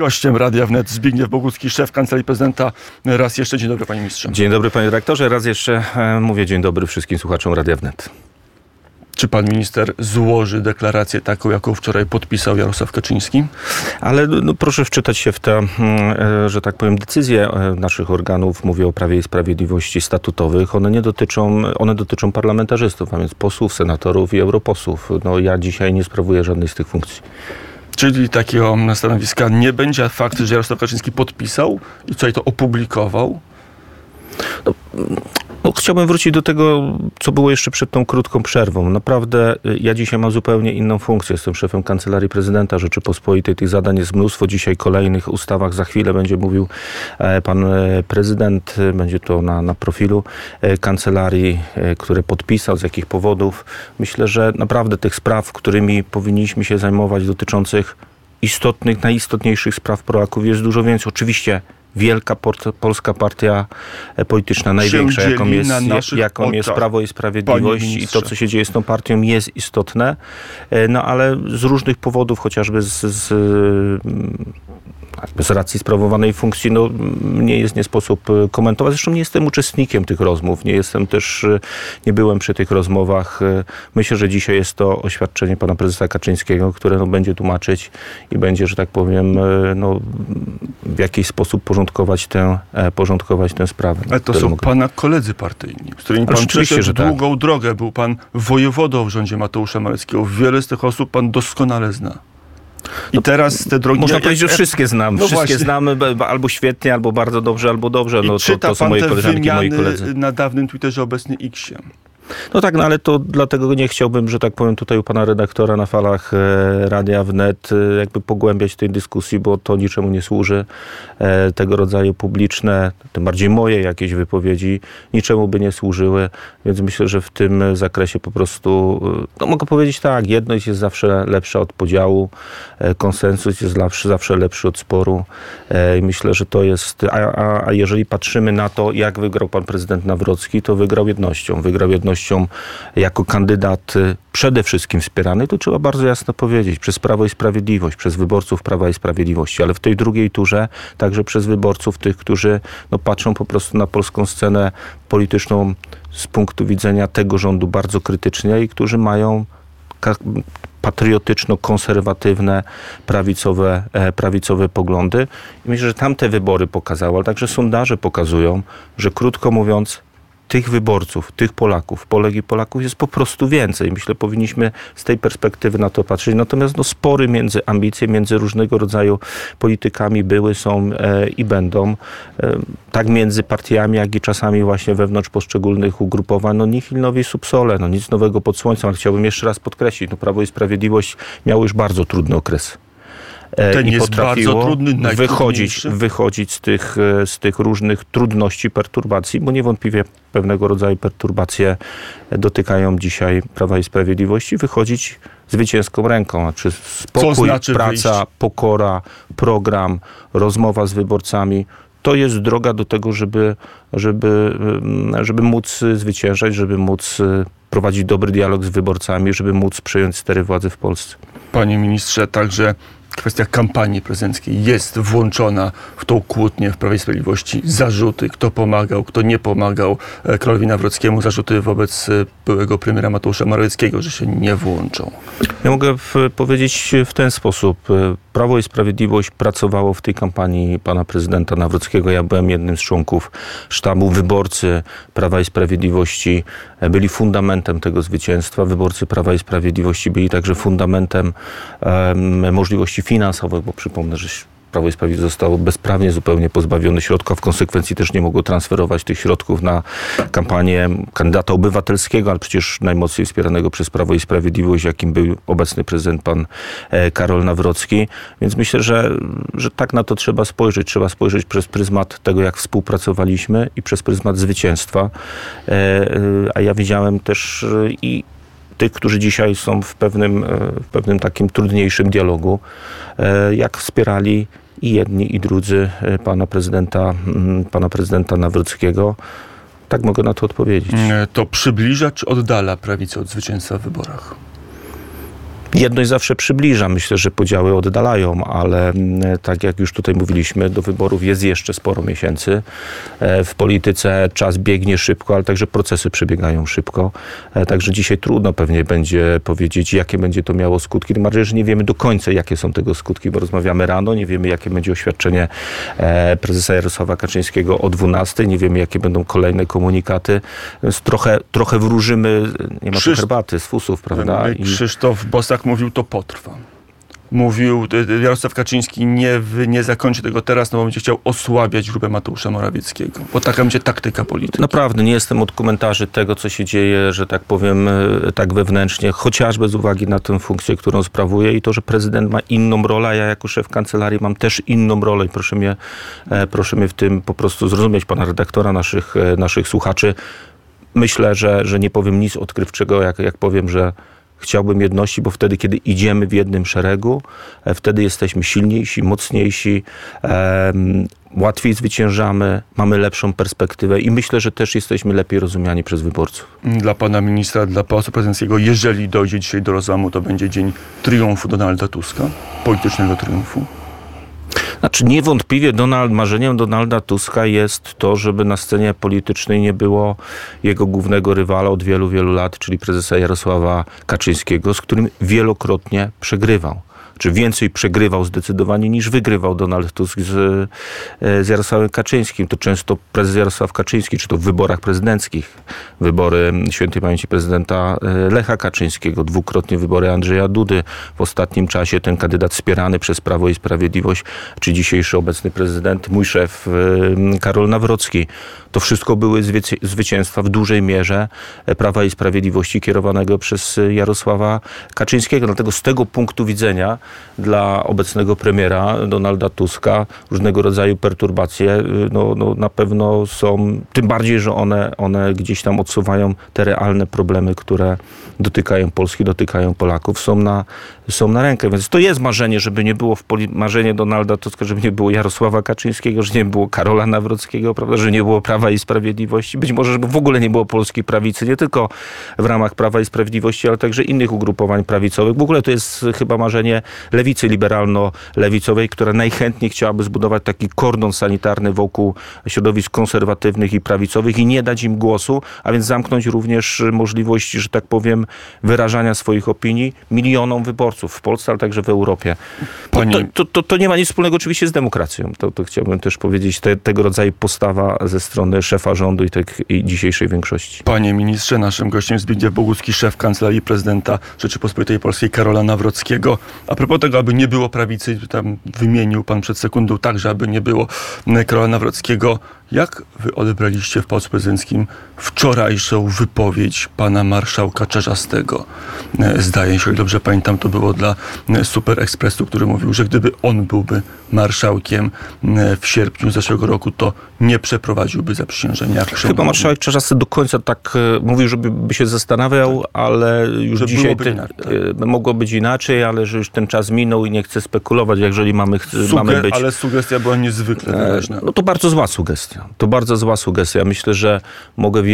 Gościem Radia Wnet Zbigniew Bogucki, szef Kancelarii Prezydenta. Raz jeszcze dzień dobry, panie ministrze. Dzień dobry, panie redaktorze. Raz jeszcze mówię dzień dobry wszystkim słuchaczom Radia Wnet. Czy pan minister złoży deklarację taką, jaką wczoraj podpisał Jarosław Kaczyński? Ale proszę wczytać się w te, że tak powiem, decyzje naszych organów. Mówię o Prawie i Sprawiedliwości statutowych. One dotyczą parlamentarzystów, a więc posłów, senatorów i europosłów. Ja dzisiaj nie sprawuję żadnej z tych funkcji. Czyli takiego stanowiska nie będzie, a fakt, że Jarosław Kaczyński podpisał i tutaj to opublikował? Chciałbym wrócić do tego, co było jeszcze przed tą krótką przerwą. Naprawdę ja dzisiaj mam zupełnie inną funkcję. Jestem szefem Kancelarii Prezydenta Rzeczypospolitej. Tych zadań jest mnóstwo. Dzisiaj kolejnych ustawach. Za chwilę będzie mówił pan prezydent. Będzie to na profilu kancelarii, które podpisał, z jakich powodów. Myślę, że naprawdę tych spraw, którymi powinniśmy się zajmować, dotyczących najistotniejszych spraw Polaków jest dużo więcej. Oczywiście wielka polska partia polityczna, największa, jaką jest Prawo i Sprawiedliwość, i to, co się dzieje z tą partią, jest istotne, ale z różnych powodów, chociażby z racji sprawowanej funkcji, mnie jest nie sposób komentować. Zresztą nie jestem uczestnikiem tych rozmów, nie byłem przy tych rozmowach. Myślę, że dzisiaj jest to oświadczenie pana prezesa Kaczyńskiego, które będzie tłumaczyć i będzie, że tak powiem, w jakiś sposób porządkować tę sprawę. Ale to są pana koledzy partyjni, z którymi pan przeszedł długą drogę. Był pan wojewodą w rządzie Mateusza Morawieckiego. Wiele z tych osób pan doskonale zna. I teraz te drogi... Można powiedzieć, że wszystkie znam. Wszystkie znamy albo świetnie, albo bardzo dobrze, albo dobrze. To są moje koleżanki i moi koledzy. Na dawnym Twitterze, obecnie X-ie. Ale to dlatego nie chciałbym, że tak powiem, tutaj u pana redaktora na falach Radia Wnet jakby pogłębiać tej dyskusji, bo to niczemu nie służy. Tego rodzaju publiczne, tym bardziej moje jakieś wypowiedzi, niczemu by nie służyły, więc myślę, że w tym zakresie po prostu, mogę powiedzieć tak, jedność jest zawsze lepsza od podziału, konsensus jest zawsze lepszy od sporu i myślę, że to jest, a jeżeli patrzymy na to, jak wygrał pan prezydent Nawrocki, to wygrał jednością jako kandydat przede wszystkim wspierany, to trzeba bardzo jasno powiedzieć, przez Prawo i Sprawiedliwość, przez wyborców Prawa i Sprawiedliwości, ale w tej drugiej turze także przez wyborców tych, którzy patrzą po prostu na polską scenę polityczną z punktu widzenia tego rządu bardzo krytycznie i którzy mają patriotyczno-konserwatywne, prawicowe poglądy. I myślę, że tamte wybory pokazały, ale także sondaże pokazują, że krótko mówiąc, tych wyborców, tych Polaków, Polek i Polaków jest po prostu więcej. Myślę, powinniśmy z tej perspektywy na to patrzeć. Natomiast spory ambicje między różnego rodzaju politykami były, są i będą. Tak między partiami, jak i czasami właśnie wewnątrz poszczególnych ugrupowań. Nihil novi sub sole, nic nowego pod słońcem, ale chciałbym jeszcze raz podkreślić, Prawo i Sprawiedliwość miało już bardzo trudny okres. I potrafiło wychodzić z tych różnych trudności, perturbacji, bo niewątpliwie pewnego rodzaju perturbacje dotykają dzisiaj Prawa i Sprawiedliwości, wychodzić zwycięską ręką. Znaczy spokój, praca, pokora, program, rozmowa z wyborcami. To jest droga do tego, żeby móc zwyciężać, żeby móc prowadzić dobry dialog z wyborcami, żeby móc przejąć stery władzy w Polsce. Panie ministrze, także kwestia kampanii prezydenckiej jest włączona w tą kłótnię w Prawie i Sprawiedliwości. Zarzuty, kto pomagał, kto nie pomagał Karolowi Nawrockiemu, zarzuty wobec byłego premiera Mateusza Morawieckiego, że się nie włączą. Ja mogę powiedzieć w ten sposób. Prawo i Sprawiedliwość pracowało w tej kampanii pana prezydenta Nawrockiego. Ja byłem jednym z członków sztabu. Wyborcy Prawa i Sprawiedliwości byli fundamentem tego zwycięstwa. Wyborcy Prawa i Sprawiedliwości byli także fundamentem możliwości finansowych, bo przypomnę, że Prawo i Sprawiedliwość zostało bezprawnie zupełnie pozbawione środków, a w konsekwencji też nie mogło transferować tych środków na kampanię kandydata obywatelskiego, ale przecież najmocniej wspieranego przez Prawo i Sprawiedliwość, jakim był obecny prezydent pan Karol Nawrocki. Więc myślę, że tak na to trzeba spojrzeć. Trzeba spojrzeć przez pryzmat tego, jak współpracowaliśmy i przez pryzmat zwycięstwa. A ja widziałem też i tych, którzy dzisiaj są w pewnym takim trudniejszym dialogu, jak wspierali i jedni, i drudzy pana prezydenta Nawrockiego. Tak mogę na to odpowiedzieć. To przybliża czy oddala prawicę od zwycięstwa w wyborach? jedność zawsze przybliża. Myślę, że podziały oddalają, ale tak jak już tutaj mówiliśmy, do wyborów jest jeszcze sporo miesięcy. W polityce czas biegnie szybko, ale także procesy przebiegają szybko. Także dzisiaj trudno pewnie będzie powiedzieć, jakie będzie to miało skutki. Tym bardziej, że nie wiemy do końca, jakie są tego skutki, bo rozmawiamy rano, nie wiemy, jakie będzie oświadczenie prezesa Jarosława Kaczyńskiego o 12:00, nie wiemy, jakie będą kolejne komunikaty. Więc trochę wróżymy, nie ma tu herbaty z fusów, prawda? Krzysztof Bosak mówił, to potrwa. Mówił, Jarosław Kaczyński nie zakończy tego teraz, no bo będzie chciał osłabiać grupę Mateusza Morawieckiego. Bo taka będzie taktyka polityki. Naprawdę nie jestem od komentarzy tego, co się dzieje, że tak powiem, tak wewnętrznie, chociażby z uwagi na tę funkcję, którą sprawuje i to, że prezydent ma inną rolę, a ja jako szef kancelarii mam też inną rolę i proszę mnie w tym po prostu zrozumieć, pana redaktora, naszych słuchaczy. Myślę, że nie powiem nic odkrywczego, jak powiem, że chciałbym jedności, bo wtedy, kiedy idziemy w jednym szeregu, wtedy jesteśmy silniejsi, mocniejsi, łatwiej zwyciężamy, mamy lepszą perspektywę i myślę, że też jesteśmy lepiej rozumiani przez wyborców. Dla pana ministra, dla Pałacu Prezydenckiego, jeżeli dojdzie dzisiaj do rozłamu, to będzie dzień triumfu Donalda Tuska, politycznego triumfu. Znaczy niewątpliwie marzeniem Donalda Tuska jest to, żeby na scenie politycznej nie było jego głównego rywala od wielu, wielu lat, czyli prezesa Jarosława Kaczyńskiego, z którym wielokrotnie przegrywał. Czy więcej przegrywał zdecydowanie niż wygrywał Donald Tusk z Jarosławem Kaczyńskim. To często prezes Jarosław Kaczyński, czy to w wyborach prezydenckich, wybory świętej pamięci prezydenta Lecha Kaczyńskiego, dwukrotnie wybory Andrzeja Dudy. W ostatnim czasie ten kandydat wspierany przez Prawo i Sprawiedliwość, czy dzisiejszy obecny prezydent, mój szef Karol Nawrocki. To wszystko były zwycięstwa w dużej mierze Prawa i Sprawiedliwości kierowanego przez Jarosława Kaczyńskiego. Dlatego z tego punktu widzenia dla obecnego premiera Donalda Tuska różnego rodzaju perturbacje na pewno są, tym bardziej, że one gdzieś tam odsuwają te realne problemy, które dotykają Polski, dotykają Polaków, są na rękę. Więc to jest marzenie, żeby nie było marzenie Donalda Tuska, żeby nie było Jarosława Kaczyńskiego, że nie było Karola Nawrockiego, prawda, że nie było Prawa i Sprawiedliwości. Być może, żeby w ogóle nie było polskiej prawicy, nie tylko w ramach Prawa i Sprawiedliwości, ale także innych ugrupowań prawicowych. W ogóle to jest chyba marzenie lewicy liberalno-lewicowej, która najchętniej chciałaby zbudować taki kordon sanitarny wokół środowisk konserwatywnych i prawicowych i nie dać im głosu, a więc zamknąć również możliwość, że tak powiem, wyrażania swoich opinii milionom wyborców w Polsce, ale także w Europie. To nie ma nic wspólnego oczywiście z demokracją. To chciałbym też powiedzieć, tego rodzaju postawa ze strony szefa rządu i dzisiejszej większości. Panie ministrze, naszym gościem Zbigniew Bogucki, szef Kancelarii Prezydenta Rzeczypospolitej Polskiej Karola Nawrockiego. A propos tego, aby nie było prawicy, tam wymienił pan przed sekundą także, aby nie było Karola Nawrockiego. Jak wy odebraliście w Pałacu Prezydenckim wczorajszą wypowiedź pana marszałka Czarzastego? Zdaje się, o ile dobrze pamiętam, to było dla Super Expressu, który mówił, że gdyby on byłby marszałkiem w sierpniu zeszłego roku, to nie przeprowadziłby zaprzysiężenia. Chyba marszałek Czarzasty do końca tak mówił, żeby się zastanawiał, ale już że dzisiaj mogło być inaczej, ale że już ten czas minął i nie chcę spekulować, jeżeli mamy być. Ale sugestia była niezwykle wyraźna. No to bardzo zła sugestia. Myślę, że mogę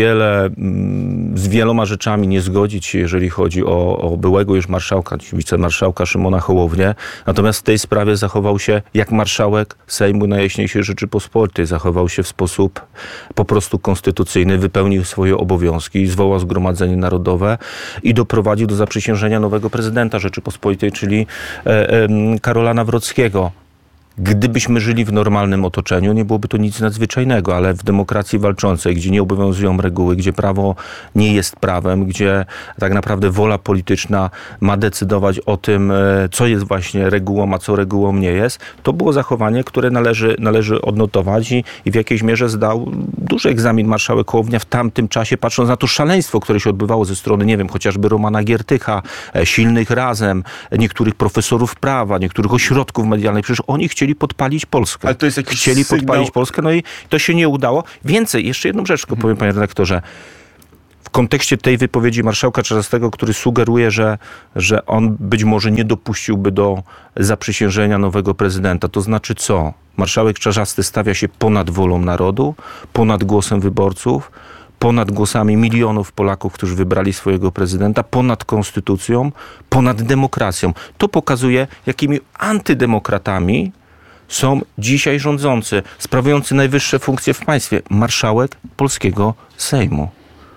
z wieloma rzeczami nie zgodzić się, jeżeli chodzi o byłego już marszałka, wicemarszałka Szymona Hołownię. Natomiast w tej sprawie zachował się jak marszałek Sejmu Najjaśniejszej Rzeczypospolitej. Zachował się w sposób po prostu konstytucyjny, wypełnił swoje obowiązki, zwołał Zgromadzenie Narodowe i doprowadził do zaprzysiężenia nowego prezydenta Rzeczypospolitej, czyli Karola Nawrockiego. Gdybyśmy żyli w normalnym otoczeniu, nie byłoby to nic nadzwyczajnego, ale w demokracji walczącej, gdzie nie obowiązują reguły, gdzie prawo nie jest prawem, gdzie tak naprawdę wola polityczna ma decydować o tym, co jest właśnie regułą, a co regułą nie jest, to było zachowanie, które należy odnotować i w jakiejś mierze zdał duży egzamin marszałek Hołownia w tamtym czasie, patrząc na to szaleństwo, które się odbywało ze strony, nie wiem, chociażby Romana Giertycha, Silnych Razem, niektórych profesorów prawa, niektórych ośrodków medialnych. Przecież oni chcieli podpalić Polskę. Ale to jest podpalić Polskę, no i to się nie udało. Więcej, jeszcze jedną rzecz powiem, panie redaktorze. W kontekście tej wypowiedzi marszałka Czarzastego, który sugeruje, że on być może nie dopuściłby do zaprzysiężenia nowego prezydenta. To znaczy co? Marszałek Czarzasty stawia się ponad wolą narodu, ponad głosem wyborców, ponad głosami milionów Polaków, którzy wybrali swojego prezydenta, ponad konstytucją, ponad demokracją. To pokazuje, jakimi antydemokratami są dzisiaj rządzący, sprawujący najwyższe funkcje w państwie. Marszałek polskiego Sejmu.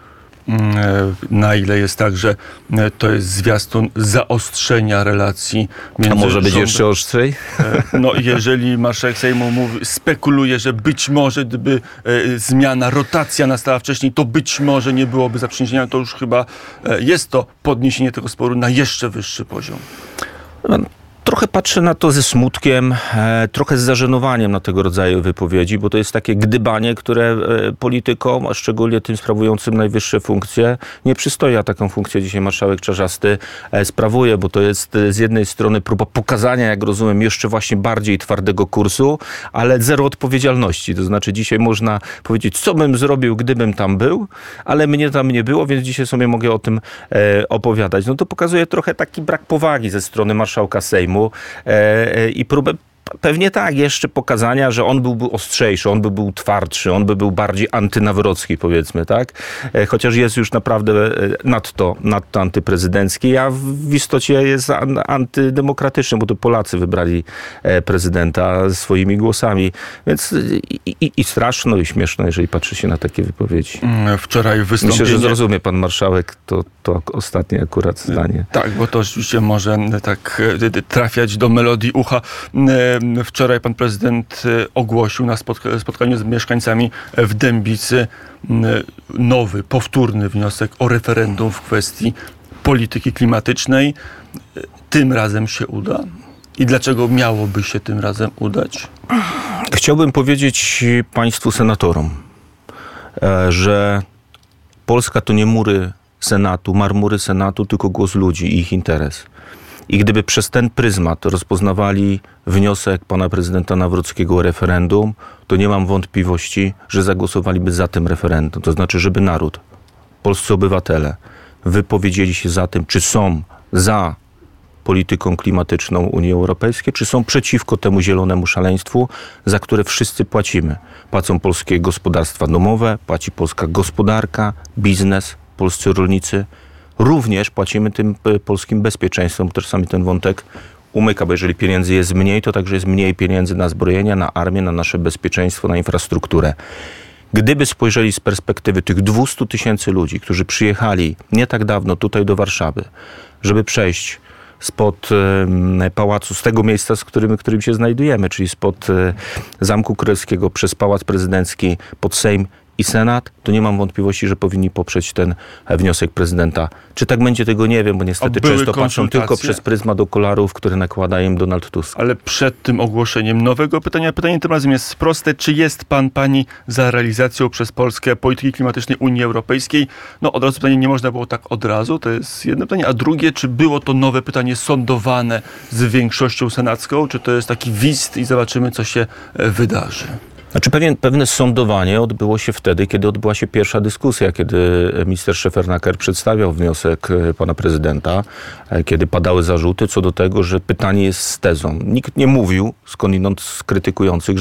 Na ile jest tak, że to jest zwiastun zaostrzenia relacji między A może być rządem, jeszcze ostrzej? No jeżeli marszałek Sejmu spekuluje, że być może gdyby zmiana, rotacja nastała wcześniej, to być może nie byłoby zaprzysiężenia, to już chyba jest to podniesienie tego sporu na jeszcze wyższy poziom. Trochę patrzę na to ze smutkiem, trochę z zażenowaniem na tego rodzaju wypowiedzi, bo to jest takie gdybanie, które politykom, a szczególnie tym sprawującym najwyższe funkcje, nie przystoi, a taką funkcję dzisiaj marszałek Czarzasty sprawuje, bo to jest z jednej strony próba pokazania, jak rozumiem, jeszcze właśnie bardziej twardego kursu, ale zero odpowiedzialności. To znaczy dzisiaj można powiedzieć, co bym zrobił, gdybym tam był, ale mnie tam nie było, więc dzisiaj sobie mogę o tym opowiadać. No to pokazuje trochę taki brak powagi ze strony marszałka Sejmu i próbę pewnie tak, jeszcze pokazania, że on byłby ostrzejszy, on by był twardszy, on by był bardziej antynawrocki, powiedzmy, tak? Chociaż jest już naprawdę nadto antyprezydencki, a w istocie jest antydemokratyczny, bo to Polacy wybrali prezydenta swoimi głosami. Więc i straszno, i śmieszno, jeżeli patrzy się na takie wypowiedzi. Wczoraj wystąpienie... Myślę, że zrozumie pan marszałek to ostatnie akurat zdanie. Tak, bo to oczywiście może tak trafiać do melodii ucha. Wczoraj pan prezydent ogłosił na spotkaniu z mieszkańcami w Dębicy nowy, powtórny wniosek o referendum w kwestii polityki klimatycznej. Tym razem się uda? I dlaczego miałoby się tym razem udać? Chciałbym powiedzieć państwu senatorom, że Polska to nie mury Senatu, marmury Senatu, tylko głos ludzi i ich interes. I gdyby przez ten pryzmat rozpoznawali wniosek pana prezydenta Nawrockiego o referendum, to nie mam wątpliwości, że zagłosowaliby za tym referendum. To znaczy, żeby naród, polscy obywatele wypowiedzieli się za tym, czy są za polityką klimatyczną Unii Europejskiej, czy są przeciwko temu zielonemu szaleństwu, za które wszyscy płacimy. Płacą polskie gospodarstwa domowe, płaci polska gospodarka, biznes, polscy rolnicy. Również płacimy tym polskim bezpieczeństwom, bo czasami ten wątek umyka, bo jeżeli pieniędzy jest mniej, to także jest mniej pieniędzy na zbrojenia, na armię, na nasze bezpieczeństwo, na infrastrukturę. Gdyby spojrzeli z perspektywy tych 200 000 ludzi, którzy przyjechali nie tak dawno tutaj do Warszawy, żeby przejść spod pałacu, z tego miejsca, którym się znajdujemy, czyli spod Zamku Królewskiego przez Pałac Prezydencki, pod Sejm i Senat, to nie mam wątpliwości, że powinni poprzeć ten wniosek prezydenta. Czy tak będzie, tego nie wiem, bo niestety często patrzą tylko przez pryzmat okularów, które nakłada im Donald Tusk. Ale przed tym ogłoszeniem nowego pytanie tym razem jest proste. Czy jest pani za realizacją przez Polskę polityki klimatycznej Unii Europejskiej? No od razu pytanie nie można było tak od razu, to jest jedno pytanie. A drugie, czy było to nowe pytanie sądowane z większością senacką? Czy to jest taki wist i zobaczymy, co się wydarzy? Znaczy pewne sądowanie odbyło się wtedy, kiedy odbyła się pierwsza dyskusja, kiedy minister Szefernaker przedstawiał wniosek pana prezydenta, kiedy padały zarzuty co do tego, że pytanie jest z tezą. Nikt nie mówił, skądinąd z krytykujących,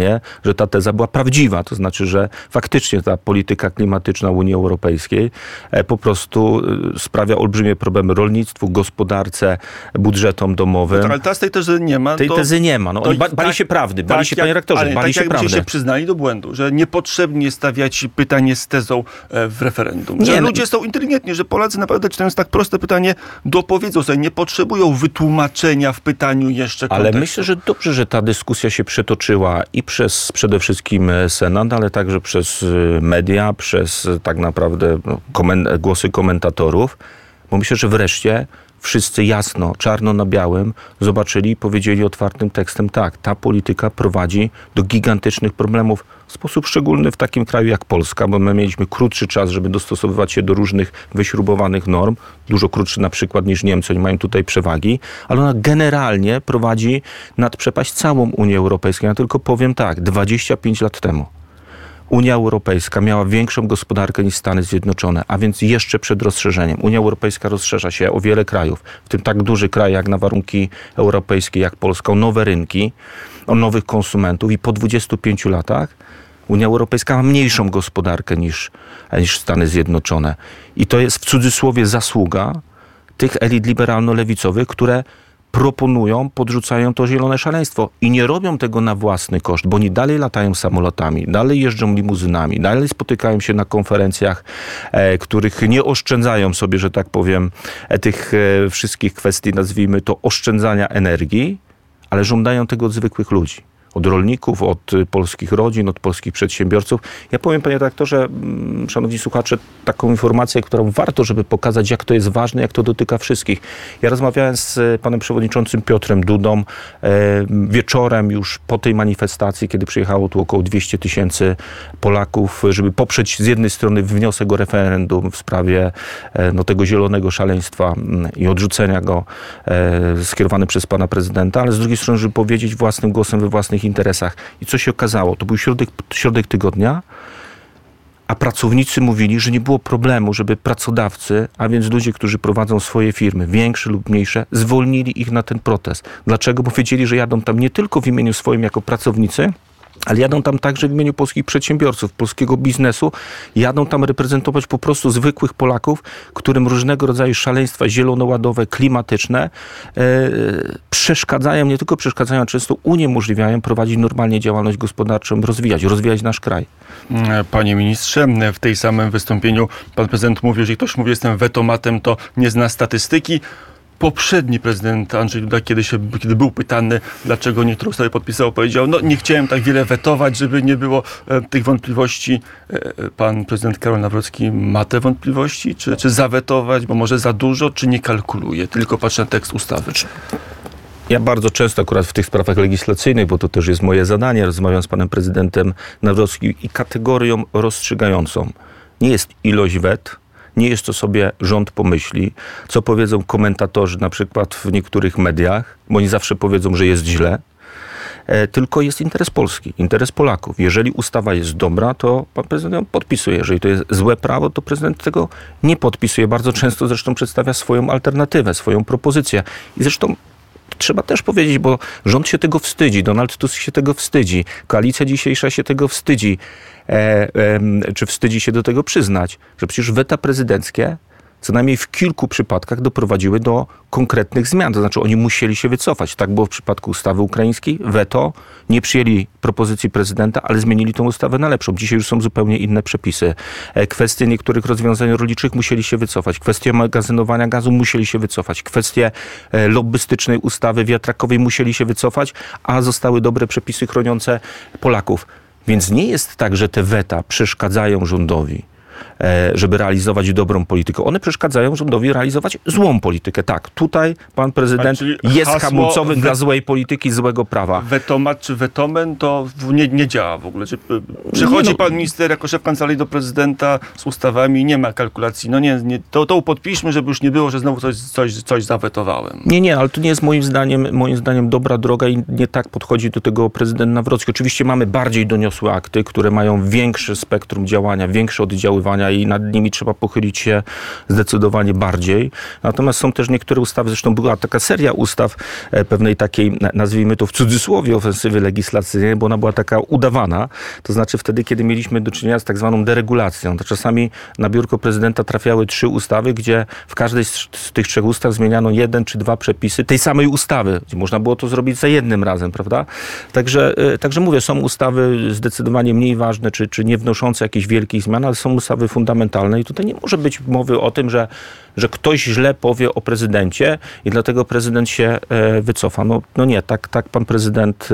że ta teza była prawdziwa. To znaczy, że faktycznie ta polityka klimatyczna Unii Europejskiej po prostu sprawia olbrzymie problemy rolnictwu, gospodarce, budżetom domowym. No, ale teraz tej tezy nie ma. Tej tezy nie ma. No, oni bali się prawdy, bali się, panie rektorze, bali się prawdy. Się przyznali do błędu, że niepotrzebnie stawiać pytanie z tezą w referendum. Że ludzie są inteligentni, że Polacy naprawdę czytając tak proste pytanie dopowiedzą sobie, nie potrzebują wytłumaczenia w pytaniu jeszcze kontekstu. Ale myślę, że dobrze, że ta dyskusja się przetoczyła i przez przede wszystkim Senat, ale także przez media, przez tak naprawdę głosy komentatorów, bo myślę, że wreszcie wszyscy jasno, czarno na białym zobaczyli i powiedzieli otwartym tekstem tak, ta polityka prowadzi do gigantycznych problemów w sposób szczególny w takim kraju jak Polska, bo my mieliśmy krótszy czas, żeby dostosowywać się do różnych wyśrubowanych norm, dużo krótszy na przykład niż Niemcy, oni mają tutaj przewagi, ale ona generalnie prowadzi nad przepaść całą Unię Europejską. Ja tylko powiem tak, 25 lat temu Unia Europejska miała większą gospodarkę niż Stany Zjednoczone, a więc jeszcze przed rozszerzeniem. Unia Europejska rozszerza się o wiele krajów, w tym tak duży kraj jak na warunki europejskie, jak Polska, o nowe rynki, o nowych konsumentów i po 25 latach Unia Europejska ma mniejszą gospodarkę niż Stany Zjednoczone. I to jest w cudzysłowie zasługa tych elit liberalno-lewicowych, które proponują, podrzucają to zielone szaleństwo i nie robią tego na własny koszt, bo oni dalej latają samolotami, dalej jeżdżą limuzynami, dalej spotykają się na konferencjach, których nie oszczędzają sobie, że tak powiem, tych wszystkich kwestii, nazwijmy to, oszczędzania energii, ale żądają tego od zwykłych ludzi. Od rolników, od polskich rodzin, od polskich przedsiębiorców. Ja powiem, panie redaktorze, szanowni słuchacze, taką informację, którą warto, żeby pokazać, jak to jest ważne, jak to dotyka wszystkich. Ja rozmawiałem z panem przewodniczącym Piotrem Dudą wieczorem już po tej manifestacji, kiedy przyjechało tu około 200 000 Polaków, żeby poprzeć z jednej strony wniosek o referendum w sprawie tego zielonego szaleństwa i odrzucenia go skierowany przez pana prezydenta, ale z drugiej strony, żeby powiedzieć własnym głosem we własnych interesach. I co się okazało? To był środek tygodnia, a pracownicy mówili, że nie było problemu, żeby pracodawcy, a więc ludzie, którzy prowadzą swoje firmy, większe lub mniejsze, zwolnili ich na ten protest. Dlaczego? Bo wiedzieli, że jadą tam nie tylko w imieniu swoim jako pracownicy, ale jadą tam także w imieniu polskich przedsiębiorców, polskiego biznesu. Jadą tam reprezentować po prostu zwykłych Polaków, którym różnego rodzaju szaleństwa zielonoładowe, klimatyczne przeszkadzają, nie tylko przeszkadzają, a często uniemożliwiają prowadzić normalnie działalność gospodarczą, rozwijać nasz kraj. Panie ministrze, w tej samym wystąpieniu pan prezydent mówił, że ktoś mówi, jestem wetomatem, to nie zna statystyki. Poprzedni prezydent Andrzej Duda, kiedy był pytany, dlaczego niektóre ustawy podpisał, powiedział, nie chciałem tak wiele wetować, żeby nie było tych wątpliwości. Pan prezydent Karol Nawrocki ma te wątpliwości? Czy zawetować, bo może za dużo, czy nie kalkuluje? Tylko patrzy na tekst ustawy. Ja bardzo często akurat w tych sprawach legislacyjnych, bo to też jest moje zadanie, rozmawiam z panem prezydentem Nawrockim i kategorią rozstrzygającą nie jest ilość wet, nie jest to sobie rząd pomyśli, co powiedzą komentatorzy na przykład w niektórych mediach, bo oni zawsze powiedzą, że jest źle, tylko jest interes Polski, interes Polaków. Jeżeli ustawa jest dobra, to pan prezydent ją podpisuje. Jeżeli to jest złe prawo, to prezydent tego nie podpisuje. Bardzo często zresztą przedstawia swoją alternatywę, swoją propozycję. I zresztą trzeba też powiedzieć, bo rząd się tego wstydzi, Donald Tusk się tego wstydzi, koalicja dzisiejsza się tego wstydzi, czy wstydzi się do tego przyznać, że przecież weta prezydenckie co najmniej w kilku przypadkach doprowadziły do konkretnych zmian. To znaczy oni musieli się wycofać. Tak było w przypadku ustawy ukraińskiej. Weto, nie przyjęli propozycji prezydenta, ale zmienili tą ustawę na lepszą. Dzisiaj już są zupełnie inne przepisy. Kwestie niektórych rozwiązań rolniczych musieli się wycofać. Kwestie magazynowania gazu musieli się wycofać. Kwestie lobbystycznej ustawy wiatrakowej musieli się wycofać, a zostały dobre przepisy chroniące Polaków. Więc nie jest tak, że te weta przeszkadzają rządowi, żeby realizować dobrą politykę. One przeszkadzają rządowi realizować złą politykę. Tak, tutaj pan prezydent jest hamulcowym dla złej polityki, złego prawa. Wetomat czy wetomen to nie działa w ogóle. Przychodzi pan minister jako szef kancelarii do prezydenta z ustawami, nie ma kalkulacji. To podpiszmy, żeby już nie było, że znowu coś zawetowałem. Nie, ale to nie jest moim zdaniem dobra droga i nie tak podchodzi do tego prezydent Nawrocki. Oczywiście mamy bardziej doniosłe akty, które mają większe spektrum działania, większe oddziaływania i nad nimi trzeba pochylić się zdecydowanie bardziej. Natomiast są też niektóre ustawy, zresztą była taka seria ustaw pewnej takiej, nazwijmy to w cudzysłowie, ofensywy legislacyjnej, bo ona była taka udawana. To znaczy wtedy, kiedy mieliśmy do czynienia z tak zwaną deregulacją. To czasami na biurko prezydenta trafiały 3 ustawy, gdzie w każdej z tych 3 ustaw zmieniano 1 czy 2 przepisy tej samej ustawy, gdzie można było to zrobić za jednym razem, prawda? Także mówię, są ustawy zdecydowanie mniej ważne, czy nie wnoszące jakichś wielkich zmian, ale są ustawy fundamentalne i tutaj nie może być mowy o tym, że ktoś źle powie o prezydencie i dlatego prezydent się wycofa. No nie, tak pan prezydent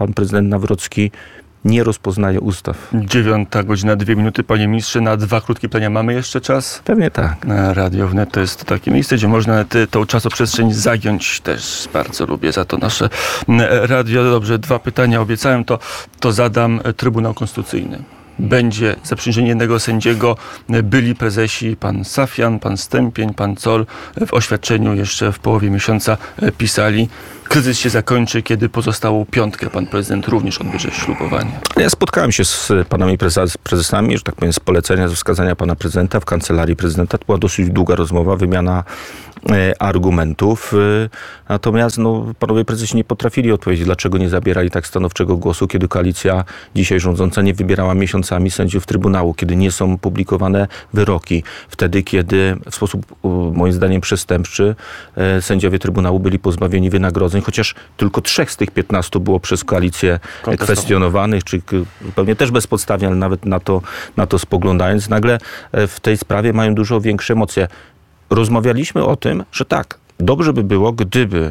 Nawrocki nie rozpoznaje ustaw. 9:02, 2 minuty. Panie ministrze, na 2 krótkie pytania mamy jeszcze czas? Pewnie tak. Radio Wnet to jest takie miejsce, gdzie można tą czasoprzestrzeń zagiąć. Też bardzo lubię za to nasze radio. Dobrze, 2 pytania obiecałem, to zadam. Trybunał Konstytucyjny. Będzie zaprzysiężenie jednego sędziego. Byli prezesi pan Safian, pan Stępień, pan Zoll w oświadczeniu jeszcze w połowie miesiąca pisali: kryzys się zakończy, kiedy pozostałą 5 pan prezydent również odbierze ślubowanie. Ja spotkałem się z panami prezesami, że tak powiem, z polecenia, ze wskazania pana prezydenta w kancelarii prezydenta. To była dosyć długa rozmowa, wymiana argumentów. Natomiast panowie prezesi nie potrafili odpowiedzieć, dlaczego nie zabierali tak stanowczego głosu, kiedy koalicja dzisiaj rządząca nie wybierała miesiącami sędziów Trybunału, kiedy nie są publikowane wyroki. Wtedy, kiedy w sposób moim zdaniem przestępczy sędziowie Trybunału byli pozbawieni wynagrodzeń, chociaż tylko 3 z tych 15 było przez koalicję kwestionowanych, czy zupełnie też bezpodstawnie, ale nawet na to spoglądając, nagle w tej sprawie mają dużo większe emocje. Rozmawialiśmy o tym, że tak, dobrze by było, gdyby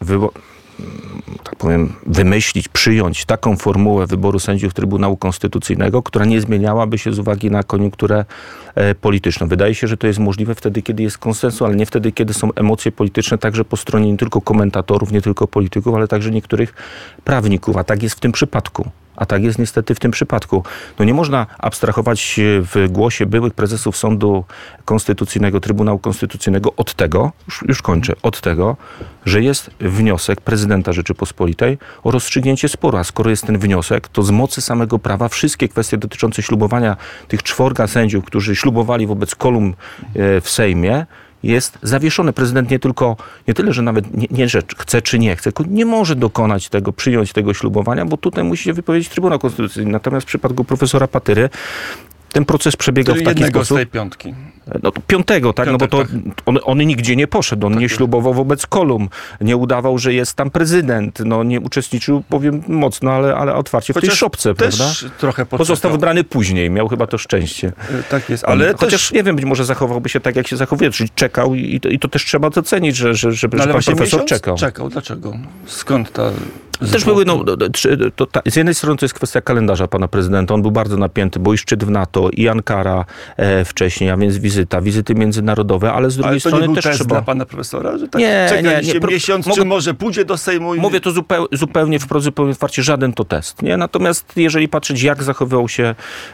tak powiem, wymyślić, przyjąć taką formułę wyboru sędziów Trybunału Konstytucyjnego, która nie zmieniałaby się z uwagi na koniunkturę polityczną. Wydaje się, że to jest możliwe wtedy, kiedy jest konsensus, ale nie wtedy, kiedy są emocje polityczne także po stronie nie tylko komentatorów, nie tylko polityków, ale także niektórych prawników. A tak jest w tym przypadku. A tak jest niestety w tym przypadku. Nie można abstrahować w głosie byłych prezesów Sądu Konstytucyjnego, Trybunału Konstytucyjnego od tego, już kończę, od tego, że jest wniosek prezydenta Rzeczypospolitej o rozstrzygnięcie sporu. A skoro jest ten wniosek, to z mocy samego prawa wszystkie kwestie dotyczące ślubowania tych 4 sędziów, którzy ślubowali wobec kolumn w Sejmie, jest zawieszony. Prezydent nie tyle, że nawet nie, że chce czy nie chce, tylko nie może dokonać tego, przyjąć tego ślubowania, bo tutaj musi się wypowiedzieć Trybunał Konstytucyjny. Natomiast w przypadku profesora Patyry ten proces przebiegał w taki sposób. Z tej 5. 5, tak? Bo to on nigdzie nie poszedł. On nie ślubował wobec kolumn. Nie udawał, że jest tam prezydent. Nie uczestniczył, powiem mocno, ale otwarcie w tej szopce, prawda? Trochę Został wybrany później. Miał chyba to szczęście. Tak jest, ale chociaż nie wiem, być może zachowałby się tak, jak się zachowuje. Czyli czekał i to też trzeba docenić, że pan profesor czekał. Czekał. Dlaczego? Skąd ta... Też były, z jednej strony to jest kwestia kalendarza pana prezydenta. On był bardzo napięty, bo i szczyt w NATO, i Ankara wcześniej, a więc wizyty międzynarodowe, ale z drugiej strony nie też test trzeba... dla pana profesora, że tak nie, miesiąc, czy może pójdzie do Sejmu? Mówię to zupełnie wprost, zupełnie otwarcie, żaden to test. Nie? Natomiast jeżeli patrzeć, jak zachowywał się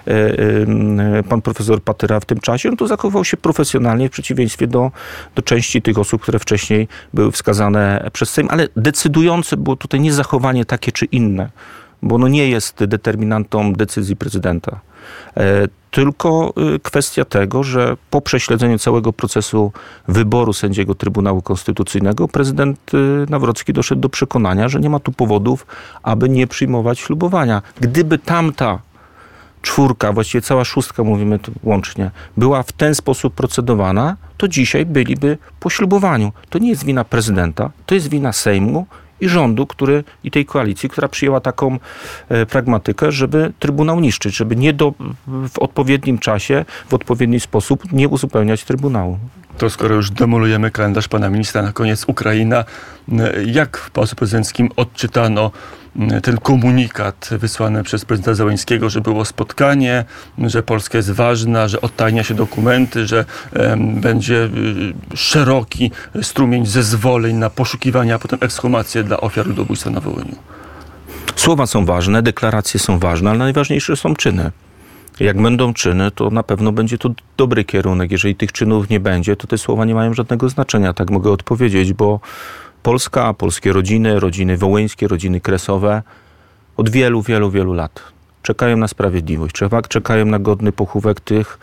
pan profesor Patyra w tym czasie, to zachowywał się profesjonalnie w przeciwieństwie do części tych osób, które wcześniej były wskazane przez Sejm, ale decydujące było tutaj nie zachowanie takie czy inne, bo nie jest determinantą decyzji prezydenta. Tylko kwestia tego, że po prześledzeniu całego procesu wyboru sędziego Trybunału Konstytucyjnego prezydent Nawrocki doszedł do przekonania, że nie ma tu powodów, aby nie przyjmować ślubowania. Gdyby tamta 4, właściwie cała 6, mówimy tu łącznie, była w ten sposób procedowana, to dzisiaj byliby po ślubowaniu. To nie jest wina prezydenta, to jest wina Sejmu i rządu, i tej koalicji, która przyjęła taką pragmatykę, żeby Trybunał niszczyć, żeby w odpowiednim czasie, w odpowiedni sposób nie uzupełniać Trybunału. To skoro już demolujemy kalendarz pana ministra, na koniec Ukraina. Jak w Pałacu Prezydenckim odczytano ten komunikat wysłany przez prezydenta Zełenskiego, że było spotkanie, że Polska jest ważna, że odtajnia się dokumenty, że będzie szeroki strumień zezwoleń na poszukiwania, a potem ekshumację dla ofiar ludobójstwa na Wołyniu? Słowa są ważne, deklaracje są ważne, ale najważniejsze są czyny. Jak będą czyny, to na pewno będzie to dobry kierunek. Jeżeli tych czynów nie będzie, to te słowa nie mają żadnego znaczenia. Tak mogę odpowiedzieć, bo Polska, polskie rodziny wołyńskie, rodziny kresowe od wielu, wielu, wielu lat czekają na sprawiedliwość. Czekają na godny pochówek tych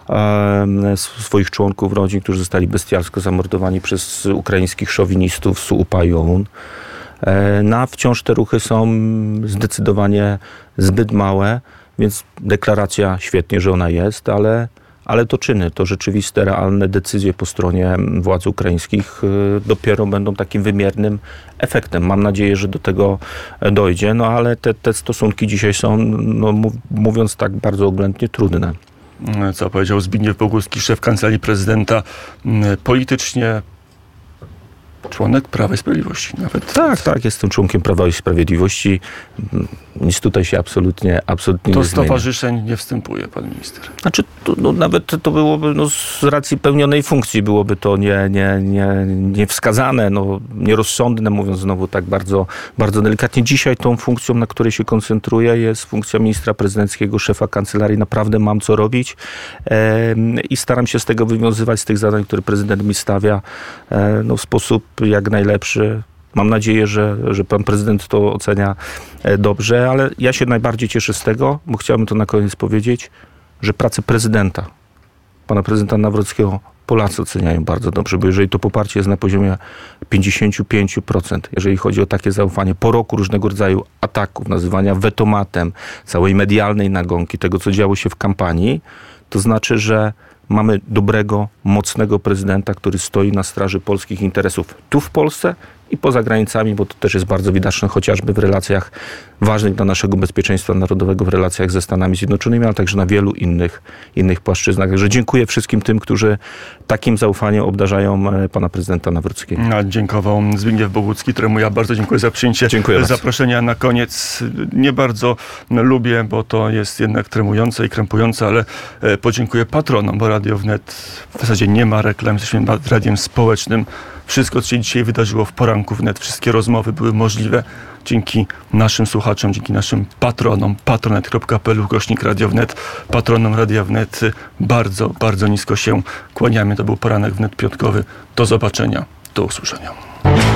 swoich członków rodzin, którzy zostali bestialsko zamordowani przez ukraińskich szowinistów z UPA i OUN. Wciąż te ruchy są zdecydowanie zbyt małe, więc deklaracja świetnie, że ona jest, ale to czyny, to rzeczywiste, realne decyzje po stronie władz ukraińskich dopiero będą takim wymiernym efektem. Mam nadzieję, że do tego dojdzie, ale te stosunki dzisiaj są, mówiąc tak bardzo oględnie, trudne. Co powiedział Zbigniew Bogucki, szef Kancelarii Prezydenta, politycznie członek Prawa i Sprawiedliwości nawet. Tak, jestem członkiem Prawa i Sprawiedliwości. Nic tutaj się absolutnie nie zmienia. Do stowarzyszeń nie wstępuje pan minister. Znaczy, nawet to byłoby, z racji pełnionej funkcji, byłoby to nie wskazane, nierozsądne, mówiąc znowu tak bardzo, bardzo delikatnie. Dzisiaj tą funkcją, na której się koncentruję, jest funkcja ministra prezydenckiego, szefa kancelarii. Naprawdę mam co robić i staram się z tego wywiązywać, z tych zadań, które prezydent mi stawia, w sposób jak najlepszy. Mam nadzieję, że pan prezydent to ocenia dobrze, ale ja się najbardziej cieszę z tego, bo chciałbym to na koniec powiedzieć, że pracę prezydenta, pana prezydenta Nawrockiego Polacy oceniają bardzo dobrze, bo jeżeli to poparcie jest na poziomie 55%, jeżeli chodzi o takie zaufanie, po roku różnego rodzaju ataków, nazywania wetomatem, całej medialnej nagonki, tego co działo się w kampanii, to znaczy, że mamy dobrego, mocnego prezydenta, który stoi na straży polskich interesów tu w Polsce i poza granicami, bo to też jest bardzo widoczne chociażby w relacjach ważnych dla naszego bezpieczeństwa narodowego, w relacjach ze Stanami Zjednoczonymi, ale także na wielu innych płaszczyznach. Także dziękuję wszystkim tym, którzy takim zaufaniem obdarzają pana prezydenta Nawrockiego. Dziękował Zbigniew Bogucki, któremu ja bardzo dziękuję za przyjęcie zaproszenia. Na koniec nie bardzo lubię, bo to jest jednak tremujące i krępujące, ale podziękuję patronom, bo Radio Wnet w zasadzie nie ma reklam, jesteśmy radiem społecznym. Wszystko, co się dzisiaj wydarzyło w poranku wnet, wszystkie rozmowy były możliwe dzięki naszym słuchaczom, dzięki naszym patronom. patronet.pl/Radio Wnet. Patronom Radia Wnet bardzo, bardzo nisko się kłaniamy. To był poranek wnet piątkowy. Do zobaczenia, do usłyszenia.